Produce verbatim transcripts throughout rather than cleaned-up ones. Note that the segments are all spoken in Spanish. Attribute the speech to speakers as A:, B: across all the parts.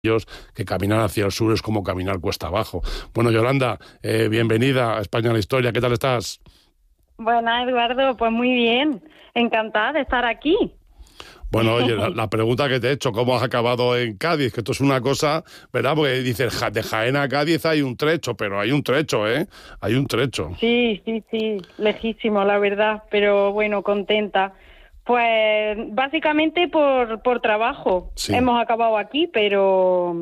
A: que caminar hacia el sur es como caminar cuesta abajo. Bueno, Yolanda, eh, bienvenida a España en la Historia. ¿Qué tal estás?
B: Bueno, Eduardo, pues muy bien. Encantada de estar aquí.
A: Bueno, oye, la, la pregunta que te he hecho, ¿cómo has acabado en Cádiz? Que esto es una cosa, ¿verdad? Porque dices, ja, de Jaén a Cádiz hay un trecho, pero hay un trecho, ¿eh? Hay un trecho.
B: Sí, sí, sí, lejísimo, la verdad, pero bueno, contenta. Pues básicamente por, por trabajo.
A: Sí.
B: Hemos acabado aquí, pero...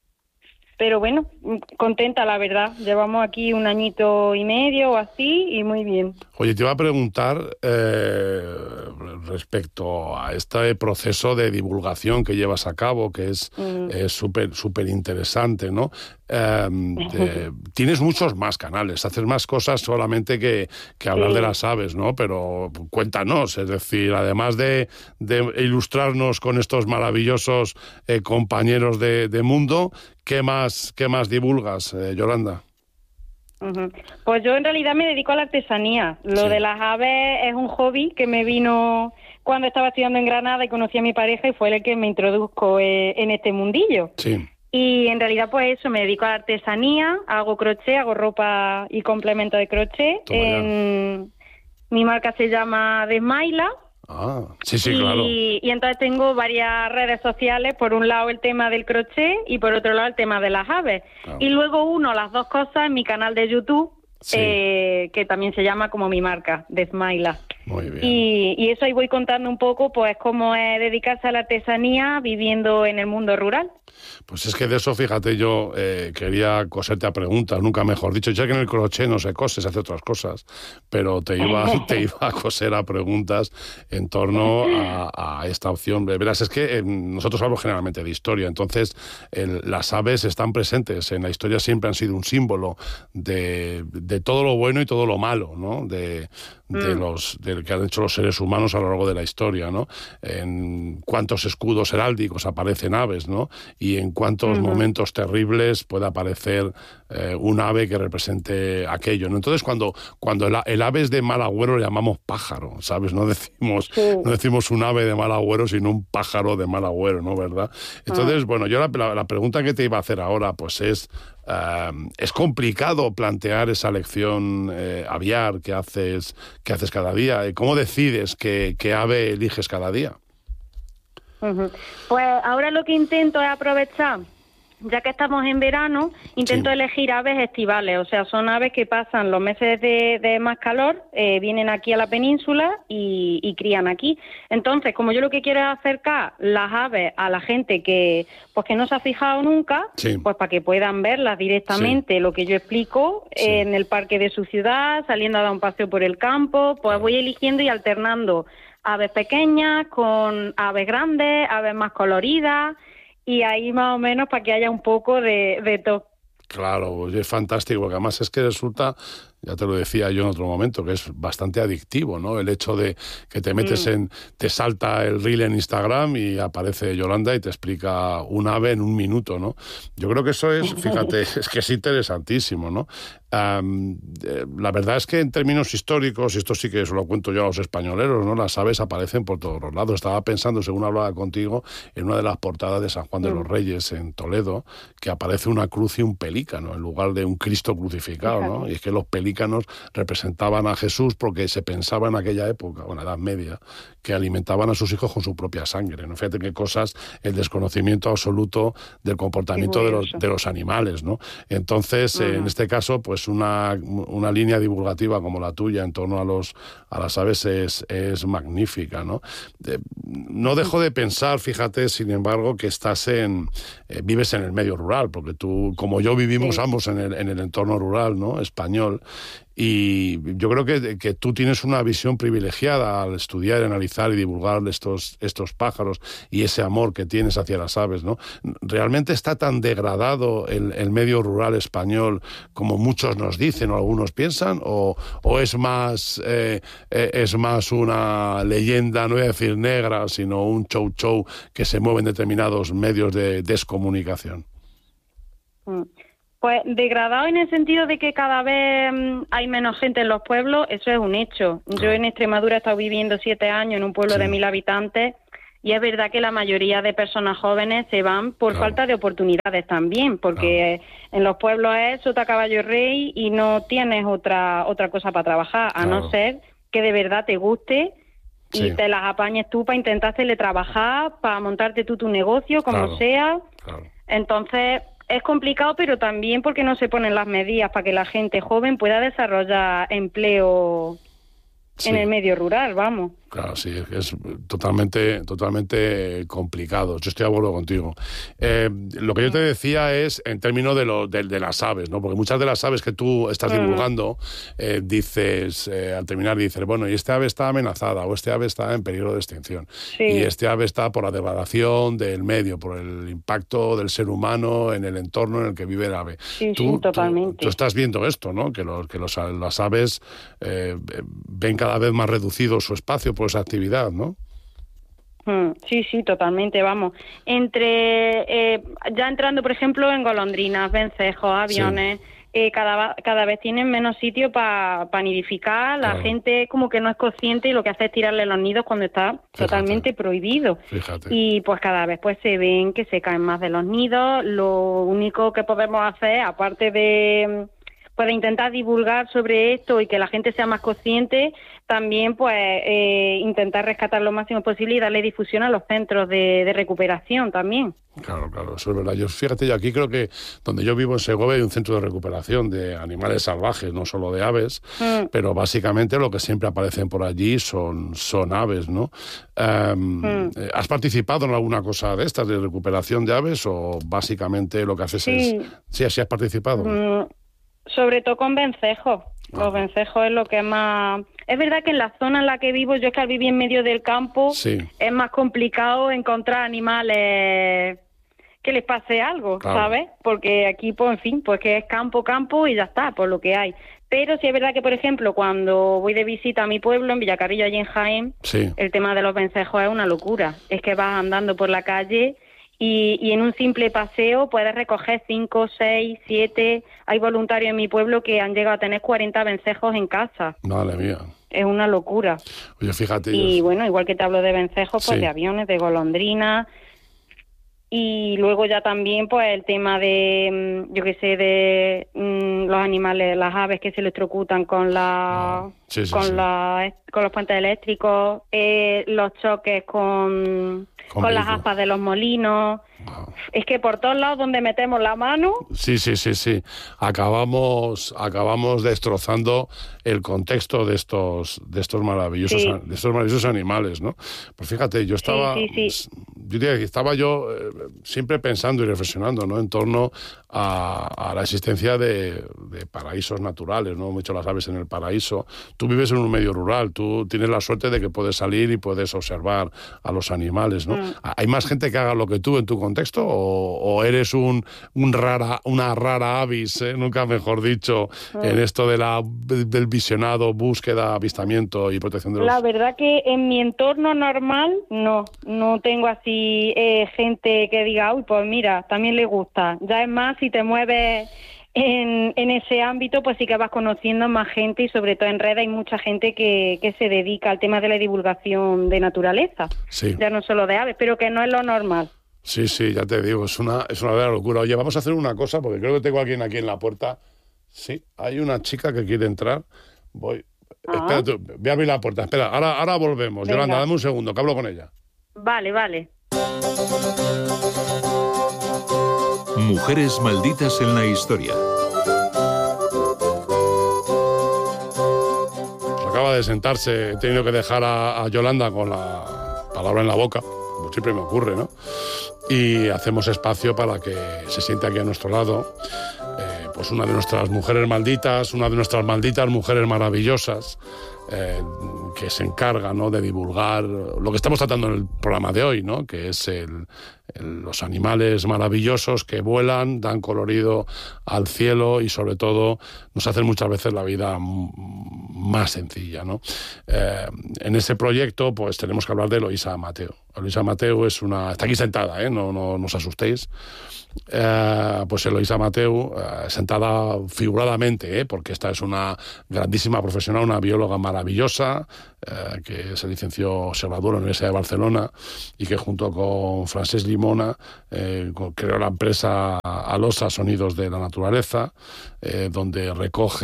B: Pero bueno, contenta la verdad. Llevamos aquí un añito y medio o así y muy bien.
A: Oye, te iba a preguntar eh, respecto a este proceso de divulgación que llevas a cabo, que es súper mm. súper interesante, ¿no? Eh, te, tienes muchos más canales, haces más cosas solamente que, que hablar sí. de las aves, ¿no? Pero cuéntanos, es decir, además de, de ilustrarnos con estos maravillosos eh, compañeros de, de mundo, ¿qué más, qué más divulgas, eh, Yolanda?
B: Uh-huh. Pues yo en realidad me dedico a la artesanía. Lo sí. de las aves es un hobby que me vino cuando estaba estudiando en Granada y conocí a mi pareja y fue el que me introdujo eh, en este mundillo.
A: Sí.
B: Y en realidad pues eso, me dedico a la artesanía, hago crochet, hago ropa y complemento de crochet. En... Mi marca se llama Desmaila.
A: Ah, sí, sí,
B: y,
A: claro.
B: Y entonces tengo varias redes sociales, por un lado el tema del crochet y por otro lado el tema de las aves. Claro. Y luego uno las dos cosas en mi canal de YouTube, sí. eh, que también se llama como mi marca, Desmaila.
A: Muy bien.
B: Y, y eso ahí voy contando un poco, pues, cómo es dedicarse a la artesanía viviendo en el mundo rural.
A: Pues es que de eso, fíjate, yo eh, quería coserte a preguntas, nunca mejor dicho. Ya que en el crochet no se cose, se hace otras cosas, pero te iba, te iba a coser a preguntas en torno a, a esta opción. Verás, es que eh, nosotros hablamos generalmente de historia, entonces el, las aves están presentes en la historia, siempre han sido un símbolo de, de todo lo bueno y todo lo malo, ¿no? De, de mm. los de que han hecho los seres humanos a lo largo de la historia, ¿no? En cuántos escudos heráldicos aparecen aves, ¿no? Y en cuántos uh-huh. momentos terribles puede aparecer eh, un ave que represente aquello, ¿no? Entonces, cuando, cuando el, el ave es de mal agüero, le llamamos pájaro, ¿sabes? No decimos, sí. no decimos un ave de mal agüero, sino un pájaro de mal agüero, ¿no? ¿Verdad? Entonces, uh-huh. bueno, yo la, la, la pregunta que te iba a hacer ahora, pues es... Uh, es complicado plantear esa lección eh, aviar que haces, que haces cada día. ¿Cómo decides qué, qué ave eliges cada día?
B: Uh-huh. Pues ahora lo que intento es aprovechar, ya que estamos en verano, intento sí. elegir aves estivales, o sea, son aves que pasan los meses de, de más calor, eh, vienen aquí a la península y, y crían aquí. Entonces, como yo lo que quiero es acercar las aves a la gente que pues que no se ha fijado nunca, sí. pues para que puedan verlas directamente, sí. lo que yo explico sí. en el parque de su ciudad, saliendo a dar un paseo por el campo, pues voy eligiendo y alternando aves pequeñas con aves grandes, aves más coloridas, y ahí más o menos para que haya un poco de, de todo.
A: Claro, es fantástico, porque además es que resulta, ya te lo decía yo en otro momento, que es bastante adictivo, ¿no? El hecho de que te metes mm. en, te salta el reel en Instagram y aparece Yolanda y te explica un ave en un minuto, ¿no? Yo creo que eso es, fíjate, es que es interesantísimo, ¿no? Um, eh, la verdad es que en términos históricos, y esto sí que se lo cuento yo a los españoleros, ¿no? Las aves aparecen por todos los lados. Estaba pensando, según hablaba contigo, en una de las portadas de San Juan de los Reyes en Toledo, que aparece una cruz y un pelícano en lugar de un Cristo crucificado, ¿no? Y es que los pelícanos representaban a Jesús porque se pensaba en aquella época, o en la Edad Media, que alimentaban a sus hijos con su propia sangre, ¿no? Fíjate qué cosas, el desconocimiento absoluto del comportamiento de los, de los animales, ¿no? Entonces, uh-huh. eh, en este caso, pues una, una línea divulgativa como la tuya en torno a los a las aves es, es magnífica, ¿no? Eh, no dejo de pensar, fíjate, sin embargo, que estás en eh, vives en el medio rural, porque tú, como yo, vivimos sí. ambos en el, en el entorno rural, ¿no? Español. Y yo creo que, que tú tienes una visión privilegiada al estudiar, analizar y divulgar estos, estos pájaros y ese amor que tienes hacia las aves, ¿no? ¿Realmente está tan degradado el, el medio rural español como muchos nos dicen o algunos piensan? ¿O, o es más eh, es más una leyenda, no voy a decir negra, sino un show show que se mueve en determinados medios de descomunicación?
B: Mm. Pues degradado en el sentido de que cada vez hay menos gente en los pueblos, eso es un hecho. Yo en Extremadura he estado viviendo siete años en un pueblo sí. de mil habitantes Y es verdad que la mayoría de personas jóvenes se van por
A: Claro.
B: falta de oportunidades también, porque
A: Claro.
B: en los pueblos es sota, caballo y rey y no tienes otra otra cosa para trabajar, a
A: Claro.
B: no ser que de verdad te guste y
A: Sí.
B: te las apañes tú para intentar teletrabajar, para montarte tú tu negocio, como
A: Claro.
B: sea.
A: Claro.
B: Entonces, es complicado, pero también porque no se ponen las medidas para que la gente joven pueda desarrollar empleo
A: Sí.
B: en el medio rural, vamos.
A: Claro, sí, es totalmente, totalmente complicado. Yo estoy de acuerdo contigo. Eh, lo que yo te decía es en términos de, lo, de, de las aves, ¿no? Porque muchas de las aves que tú estás divulgando, eh, dices, eh, al terminar dices, bueno, y este ave está amenazada, o este ave está en peligro de extinción.
B: Sí.
A: Y este ave está por la degradación del medio, por el impacto del ser humano en el entorno en el que vive el ave.
B: Sí,
A: tú,
B: sí, totalmente.
A: Tú, tú estás viendo esto, ¿no? Que, los, que los, las aves eh, ven cada vez más reducido su espacio por esa actividad, ¿no?
B: Mm, sí, sí, totalmente, vamos. Entre, eh, ya entrando, por ejemplo, en golondrinas, vencejos, aviones, sí. eh, cada, cada vez tienen menos sitio para pa nidificar, la
A: Claro.
B: gente como que no es consciente y lo que hace es tirarle los nidos cuando está
A: Fíjate.
B: totalmente prohibido.
A: Fíjate.
B: Y pues cada vez pues se ven que se caen más de los nidos. Lo único que podemos hacer, aparte de... pues de intentar divulgar sobre esto y que la gente sea más consciente, también pues eh, intentar rescatar lo máximo posible y darle difusión a los centros de, de recuperación también.
A: Claro, claro, eso es verdad. Yo, fíjate, yo aquí creo que donde yo vivo en Segovia hay un centro de recuperación de animales salvajes, no solo de aves, mm. pero básicamente lo que siempre aparecen por allí son, son aves, ¿no? Um, mm. ¿Has participado en alguna cosa de estas, de recuperación de aves, o básicamente lo que haces
B: sí.
A: es... Sí, así has participado.
B: Mm. Sobre todo con vencejos. Los ah. vencejos es lo que más... Es verdad que en la zona en la que vivo, yo es que al vivir en medio del campo,
A: sí.
B: es más complicado encontrar animales que les pase algo,
A: claro.
B: ¿sabes? Porque aquí, pues en fin, pues que es campo, campo y ya está, por lo que hay. Pero sí es verdad que, por ejemplo, cuando voy de visita a mi pueblo, en Villacarrillo, allí en Jaén,
A: sí.
B: el tema de los vencejos es una locura. Es que vas andando por la calle... Y, y en un simple paseo puedes recoger cinco, seis, siete... Hay voluntarios en mi pueblo que han llegado a tener cuarenta vencejos en casa.
A: Madre mía.
B: Es una locura.
A: Oye, fíjate.
B: Y
A: yo...
B: bueno, igual que te hablo de vencejos, pues
A: sí.
B: de aviones, de golondrinas. Y luego ya también pues el tema de, yo qué sé, de mm, los animales, las aves que se electrocutan con la,
A: no. sí, sí,
B: con,
A: sí.
B: La, con los puentes eléctricos, eh, los choques con... Con, con las aspas de los molinos. Wow. Es que por todos lados donde metemos la mano...
A: Sí, sí, sí, sí. Acabamos, acabamos destrozando el contexto de estos, de estos maravillosos,
B: sí.
A: de estos maravillosos animales, ¿no? Pues fíjate, yo estaba...
B: Sí, sí, sí.
A: Yo diría que estaba yo eh, siempre pensando y reflexionando, ¿no? En torno a, a la existencia de, de paraísos naturales, ¿no? Hemos hecho las aves en el paraíso. Tú vives en un medio rural, tú tienes la suerte de que puedes salir y puedes observar a los animales, ¿no? Mm. ¿Hay más gente que haga lo que tú en tu contexto o, o eres un, un rara, una rara avis, ¿eh? Nunca mejor dicho, mm. en esto de la, del visionado, búsqueda, avistamiento y protección de los...
B: La verdad que en mi entorno normal no, no tengo así eh, gente que diga, uy, pues mira, también le gusta. Ya es más, si te mueves en, en ese ámbito, pues sí que vas conociendo más gente y sobre todo en redes hay mucha gente que, que se dedica al tema de la divulgación de naturaleza.
A: Sí.
B: Ya no solo de aves, pero que no es lo normal.
A: Sí, sí, ya te digo, es una, es una verdadera locura. Oye, vamos a hacer una cosa, porque creo que tengo a alguien aquí en la puerta. Sí, hay una chica que quiere entrar. Voy. Ah. Espera, tú, voy a abrir la puerta. Espera, ahora, ahora volvemos. Venga. Yolanda, dame un segundo, que hablo con ella.
B: Vale, vale.
C: Mujeres malditas en la historia.
A: Acaba de sentarse, he tenido que dejar a, a Yolanda con la palabra en la boca, como siempre me ocurre, ¿no? Y hacemos espacio para que se siente aquí a nuestro lado, eh, pues una de nuestras mujeres malditas, una de nuestras malditas mujeres maravillosas, eh, que se encarga, ¿no?, de divulgar lo que estamos tratando en el programa de hoy, ¿no?, que es el, el, los animales maravillosos que vuelan, dan colorido al cielo y sobre todo nos hacen muchas veces la vida más sencilla, ¿no? Eh, en ese proyecto pues tenemos que hablar de Eloísa Mateo. Eloísa Mateu es una... Está aquí sentada, ¿eh? No, no, no os asustéis. Eh, pues Eloísa Mateu, eh, sentada figuradamente, ¿eh? Porque esta es una grandísima profesional, una bióloga maravillosa, eh, que se licenció, se graduó en la Universidad de Barcelona y que junto con Francesc Llimona eh, creó la empresa Alosa Sonidos de la Naturaleza, eh, donde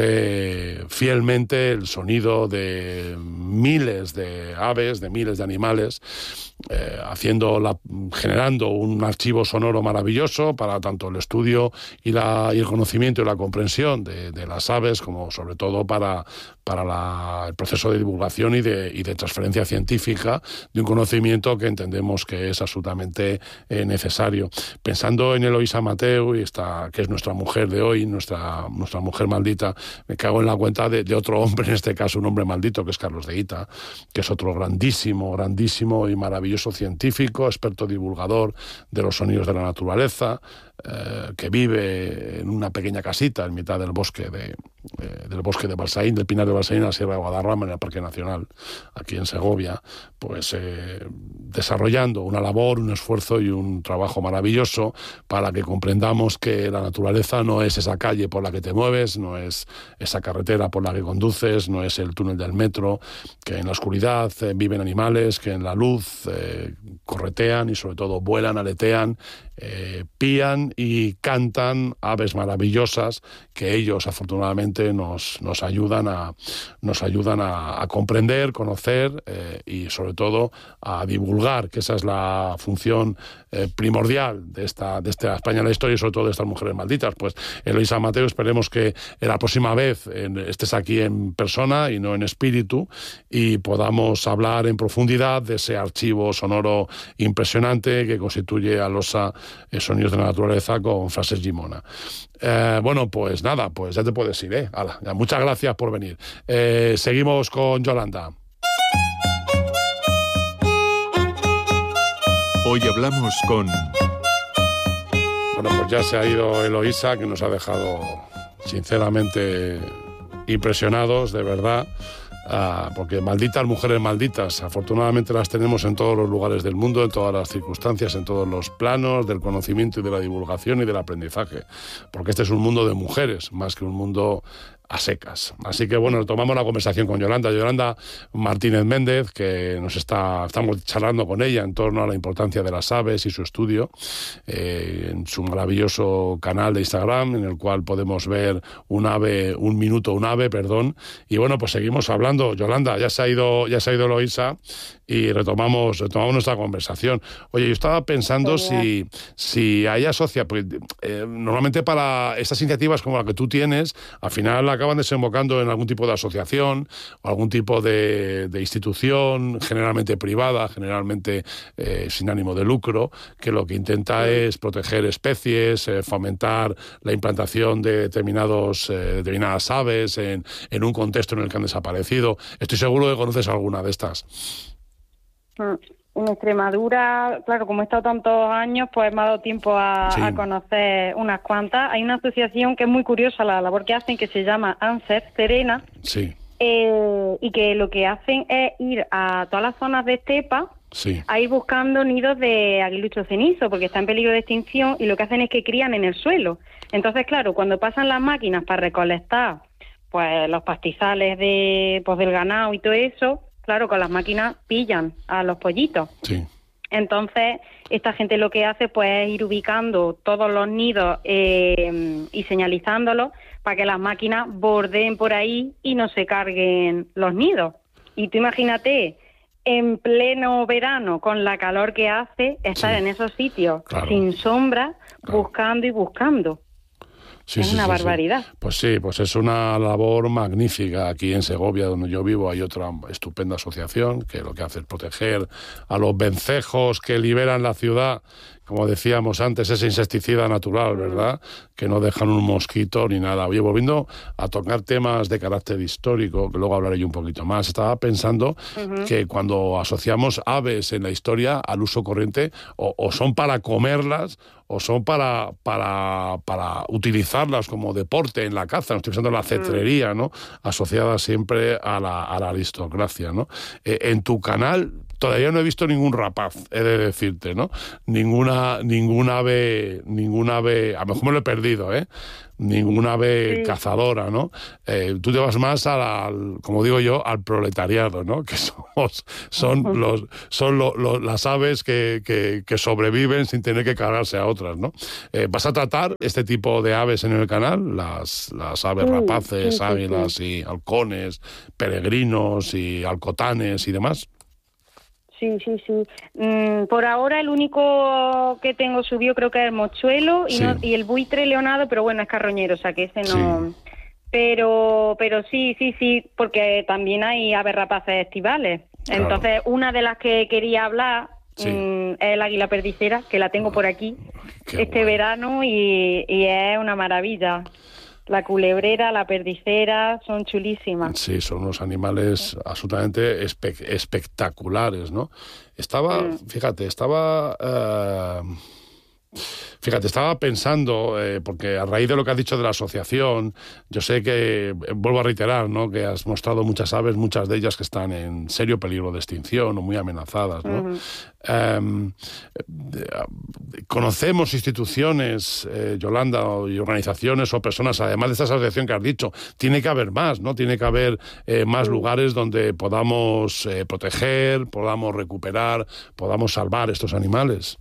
A: recoge fielmente el sonido de miles de aves, de miles de animales, eh, haciendo la, generando un archivo sonoro maravilloso para tanto el estudio y, la, y el conocimiento y la comprensión de, de las aves, como sobre todo para, para la, el proceso de divulgación y de, y de transferencia científica de un conocimiento que entendemos que es absolutamente eh, necesario. Pensando en Eloísa Mateu, y esta, que es nuestra mujer de hoy, nuestra, nuestra mujer maldita, me cago en la cuenta de, de otro hombre, en este caso un hombre maldito, que es Carlos de Hita, que es otro grandísimo, grandísimo y maravilloso científico, experto divulgador de los sonidos de la naturaleza, eh, que vive en una pequeña casita en mitad del bosque de, eh, del bosque de Balsaín, del Pinar de Balsaín, en la Sierra de Guadarrama, en el Parque Nacional, aquí en Segovia, pues eh, desarrollando una labor, un esfuerzo y un trabajo maravilloso para que comprendamos que la naturaleza no es esa calle por la que te mueves, no es esa carretera por la que conduces, no es el túnel del metro, que en la oscuridad eh, viven animales, que en la luz eh, corretean y sobre todo vuelan, aletean, eh, pían y cantan aves maravillosas que ellos afortunadamente nos, nos ayudan a, nos ayudan a, a comprender, conocer eh, y sobre todo a divulgar, que esa es la función eh, primordial de esta, de esta España en la historia y sobre todo de estas mujeres malditas. Pues Eloísa Mateu, esperemos que la próxima vez en, estés aquí en persona y no en espíritu y podamos hablar en profundidad de ese archivo sonoro impresionante que constituye Alosa eh, Sonidos de la Naturaleza con Francesc Llimona. Eh, bueno, pues nada, pues ya te puedes ir, ¿eh? Hala, ya, muchas gracias por venir. Eh, seguimos con Yolanda.
C: Hoy hablamos con...
A: Bueno, pues ya se ha ido Eloísa, que nos ha dejado sinceramente impresionados, de verdad. Ah, porque malditas mujeres malditas, afortunadamente las tenemos en todos los lugares del mundo, en todas las circunstancias, en todos los planos del conocimiento y de la divulgación y del aprendizaje, porque este es un mundo de mujeres, más que un mundo a secas. Así que bueno, tomamos la conversación con Yolanda, Yolanda Martínez Méndez, que nos está, estamos charlando con ella en torno a la importancia de las aves y su estudio, eh, en su maravilloso canal de Instagram, en el cual podemos ver un ave, un minuto, un ave, perdón, y bueno, pues seguimos hablando. Yolanda, ya se ha ido, ya se ha ido Eloísa, y retomamos, retomamos nuestra conversación. Oye, yo estaba pensando si, si hay asocia, pues, eh, normalmente para estas iniciativas como la que tú tienes, al final la acaban desembocando en algún tipo de asociación o algún tipo de, de institución, generalmente privada, generalmente eh, sin ánimo de lucro, que lo que intenta sí. es proteger especies, eh, fomentar la implantación de determinados, eh, determinadas aves en, en un contexto en el que han desaparecido. Estoy seguro que conoces alguna de estas.
B: En Extremadura, claro, como he estado tantos años, pues me ha dado tiempo a, sí. a conocer unas cuantas. Hay una asociación que es muy curiosa la labor que hacen, que se llama ANSER Serena,
A: sí.
B: eh, y que lo que hacen es ir a todas las zonas de estepa,
A: sí.
B: a ir buscando nidos de aguilucho cenizo, porque está en peligro de extinción, y lo que hacen es que crían en el suelo. Entonces, claro, cuando pasan las máquinas para recolectar pues los pastizales de pues del ganado y todo eso, claro, con las máquinas pillan a los pollitos.
A: Sí.
B: Entonces, esta gente lo que hace pues es ir ubicando todos los nidos eh, y señalizándolos para que las máquinas bordeen por ahí y no se carguen los nidos. Y tú imagínate, en pleno verano, con la calor que hace, estar sí. en esos sitios claro. sin sombra, claro. buscando y buscando. Sí, es sí, una sí, barbaridad.
A: Sí. Pues sí, pues es una labor magnífica. Aquí en Segovia, donde yo vivo, hay otra estupenda asociación que lo que hace es proteger a los vencejos que liberan la ciudad, como decíamos antes, ese insecticida natural, ¿verdad? Que no dejan un mosquito ni nada. Oye, volviendo a tocar temas de carácter histórico, que luego hablaré yo un poquito más, estaba pensando uh-huh. que cuando asociamos aves en la historia al uso corriente, o, o son para comerlas, o son para, para, para utilizarlas como deporte en la caza. No estoy pensando en la cetrería, ¿no? Asociada siempre a la, a la aristocracia, ¿no? Eh, en tu canal, todavía no he visto ningún rapaz, he de decirte, ¿no? Ninguna, ninguna ave, ninguna ave, a lo mejor me lo he perdido, ¿eh? Ninguna ave sí. cazadora, ¿no? Eh, tú te vas más al, al, como digo yo, al proletariado, ¿no? Que somos, son uh-huh. los, son lo, lo, las aves que, que, que sobreviven sin tener que cargarse a otras, ¿no? Eh, ¿Vas a tratar este tipo de aves en el canal? Las, las aves uh, rapaces, sí, sí, águilas sí. y halcones, peregrinos y alcotanes y demás.
B: Sí, sí, sí. Mm, por ahora el único que tengo subido creo que es el mochuelo y, sí. no, y el buitre leonado, pero bueno, es carroñero, o sea que ese no... Sí. Pero pero sí, sí, sí, porque también hay aves rapaces estivales. Claro. Entonces, una de las que quería hablar sí. mm, es el águila perdicera, que la tengo por aquí Qué este guay. verano y, y es una maravilla. La culebrera, la perdicera, son chulísimas.
A: Sí, son unos animales absolutamente espe- espectaculares, ¿no? Estaba, mm. fíjate, estaba... Uh, fíjate, estaba pensando, eh, porque a raíz de lo que has dicho de la asociación, yo sé que, eh, vuelvo a reiterar, ¿no? Que has mostrado muchas aves, muchas de ellas que están en serio peligro de extinción o muy amenazadas, ¿no? Uh-huh. Um, conocemos instituciones, eh, Yolanda, y organizaciones o personas, además de esta asociación que has dicho, tiene que haber más, ¿no? Tiene que haber eh, más uh-huh. lugares donde podamos eh, proteger, podamos recuperar, podamos salvar estos animales.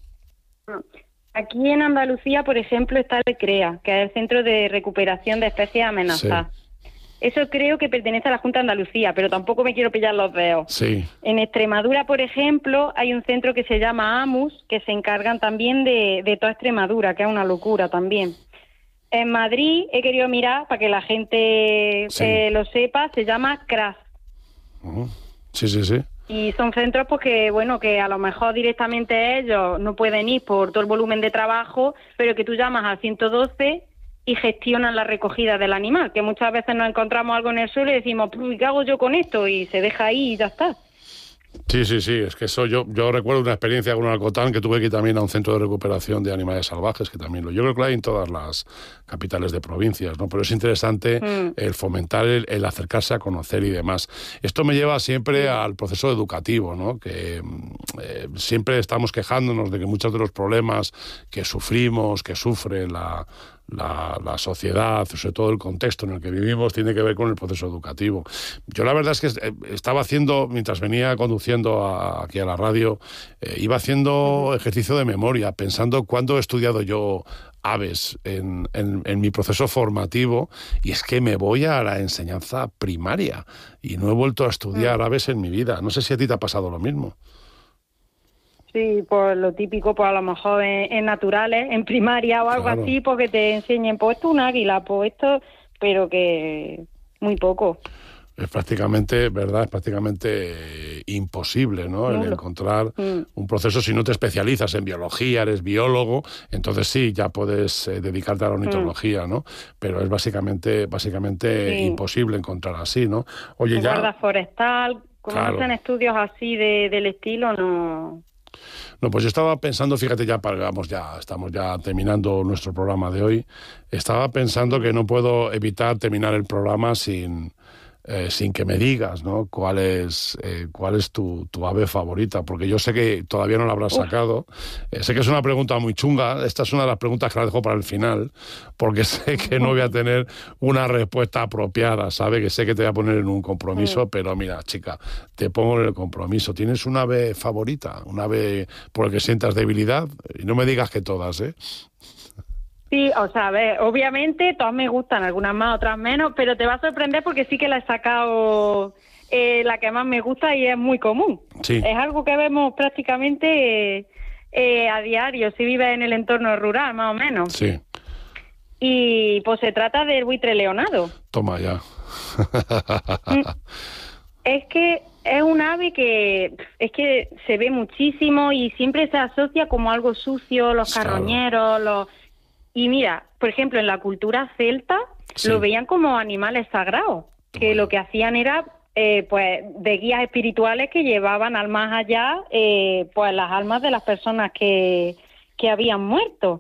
B: Aquí en Andalucía, por ejemplo, está el CREA, que es el Centro de Recuperación de Especies Amenazadas. Sí. Eso creo que pertenece a la Junta de Andalucía, pero tampoco me quiero pillar los dedos.
A: Sí.
B: En Extremadura, por ejemplo, hay un centro que se llama AMUS, que se encargan también de, de toda Extremadura, que es una locura también. En Madrid, he querido mirar, para que la gente sí. eh, lo sepa, se llama CRAS.
A: Uh-huh. Sí, sí, sí.
B: Y son centros pues que, bueno, que a lo mejor directamente ellos no pueden ir por todo el volumen de trabajo, pero que tú llamas al ciento doce y gestionan la recogida del animal, que muchas veces nos encontramos algo en el suelo y decimos, ¿qué hago yo con esto? Y se deja ahí y ya está.
A: Sí, sí, sí, es que eso yo, yo recuerdo una experiencia con un alcotán que tuve que ir también a un centro de recuperación de animales salvajes, que también lo, yo creo que lo hay en todas las capitales de provincias, ¿no? Pero es interesante mm. el fomentar, el, el acercarse a conocer y demás. Esto me lleva siempre al proceso educativo, ¿no? Que eh, siempre estamos quejándonos de que muchos de los problemas que sufrimos, que sufre la... La, la sociedad, sobre todo el contexto en el que vivimos, tiene que ver con el proceso educativo. Yo la verdad es que estaba haciendo, mientras venía conduciendo a, aquí a la radio, eh, iba haciendo ejercicio de memoria, pensando cuándo he estudiado yo aves en, en, en mi proceso formativo, y es que me voy a la enseñanza primaria y no he vuelto a estudiar aves en mi vida. No sé si a ti te ha pasado lo mismo.
B: Sí, pues lo típico, pues a lo mejor en, en naturales, en primaria o algo claro. así, porque te enseñen, pues esto es un águila, pues esto, pero que muy poco.
A: Es prácticamente, ¿verdad? Es prácticamente imposible, ¿no? El encontrar mm. un proceso, si no te especializas en biología, eres biólogo, entonces sí, ya puedes eh, dedicarte a la ornitología, mm. ¿no? Pero es básicamente, básicamente sí. imposible encontrar así, ¿no? Oye, ya...
B: Guarda forestal, como claro. hacen estudios así de, del estilo, no...
A: No, pues yo estaba pensando, fíjate, ya vamos, ya estamos ya terminando nuestro programa de hoy. Estaba pensando que no puedo evitar terminar el programa sin, eh, sin que me digas, ¿no? ¿Cuál es, eh, cuál es tu, tu ave favorita? Porque yo sé que todavía no la habrás Uf. sacado. Eh, sé que es una pregunta muy chunga. Esta es una de las preguntas que la dejo para el final, porque sé que no voy a tener una respuesta apropiada, ¿sabe? Que sé que te voy a poner en un compromiso, mm. pero mira, chica, te pongo en el compromiso. ¿Tienes una ave favorita? ¿Una ave por la que sientas debilidad? Y no me digas que todas, ¿eh?
B: Sí, o sea, a ver, obviamente todas me gustan, algunas más, otras menos, pero te va a sorprender porque sí que la he sacado eh, la que más me gusta y es muy común.
A: Sí.
B: Es algo que vemos prácticamente eh, eh, a diario, si vives en el entorno rural, más o menos.
A: Sí.
B: Y pues se trata del buitre leonado.
A: Toma ya.
B: Es que es un ave que es que se ve muchísimo y siempre se asocia como algo sucio, los claro. carroñeros, los... Y mira, por ejemplo, en la cultura celta sí. lo veían como animales sagrados, que bueno. lo que hacían era, eh, pues, de guías espirituales que llevaban al más allá, eh, pues, las almas de las personas que, que habían muerto.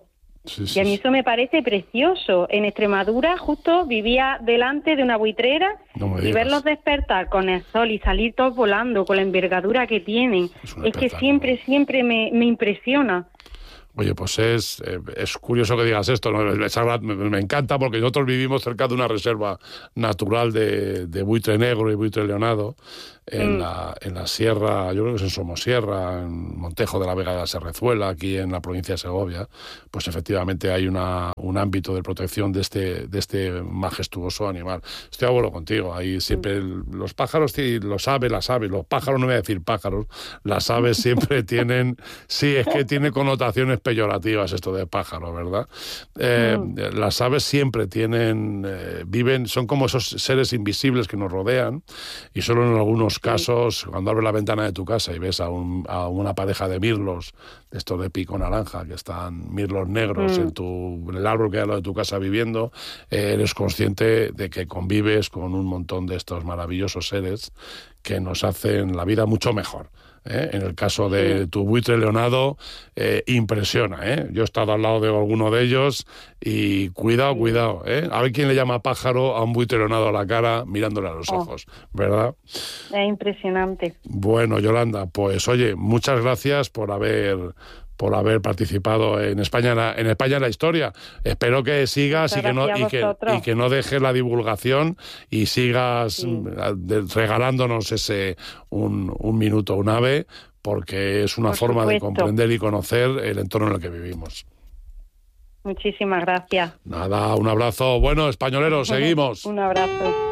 A: Sí, sí,
B: y a mí
A: sí.
B: eso me parece precioso. En Extremadura justo vivía delante de una buitrera
A: No me
B: y
A: digas.
B: verlos despertar con el sol y salir todos volando con la envergadura que tienen.
A: Es un
B: Es que
A: espectáculo.
B: siempre, siempre me, me impresiona.
A: Oye, pues es, eh, es curioso que digas esto, ¿no? Es verdad, me, me encanta porque nosotros vivimos cerca de una reserva natural de, de buitre negro y buitre leonado en,
B: Mm.
A: la, en la sierra, yo creo que es en Somosierra, en Montejo de la Vega de la Serrezuela, aquí en la provincia de Segovia. Pues efectivamente hay una, un ámbito de protección de este, de este majestuoso animal. Estoy de acuerdo contigo, ahí siempre el- los pájaros, sí, los aves, las aves, los pájaros, no voy a decir pájaros, las aves siempre tienen, sí, es que tiene connotaciones peyorativas esto de pájaro, ¿verdad? Eh,
B: Mm.
A: Las aves siempre tienen, eh, viven, son como esos seres invisibles que nos rodean y solo en algunos casos, cuando abres la ventana de tu casa y ves a, un, a una pareja de mirlos, de estos de pico naranja, que están mirlos negros
B: Mm.
A: en, tu, en el árbol que hay al lado de tu casa viviendo, eh, eres consciente de que convives con un montón de estos maravillosos seres que nos hacen la vida mucho mejor. ¿eh? En el caso de
B: Sí.
A: tu buitre leonado, eh, impresiona. ¿eh? Yo he estado al lado de alguno de ellos y cuidado, cuidado. ¿eh? A ver quién le llama pájaro a un buitre leonado a la cara mirándole a los
B: Oh.
A: ojos, ¿verdad?
B: Es impresionante.
A: Bueno, Yolanda, pues oye, muchas gracias por haber por haber participado en España en la, en España en la historia. Espero que sigas y
B: Muchas
A: que, no,
B: gracias
A: y,
B: a
A: que,
B: vosotros.
A: y que no dejes la divulgación y sigas
B: Sí.
A: mm, de- regalándonos ese un, un minuto, un ave, porque es una
B: Por
A: forma de
B: supuesto.
A: comprender y conocer el entorno en el que vivimos.
B: Muchísimas gracias.
A: Nada, un abrazo. Bueno, españoleros, seguimos.
B: Un abrazo.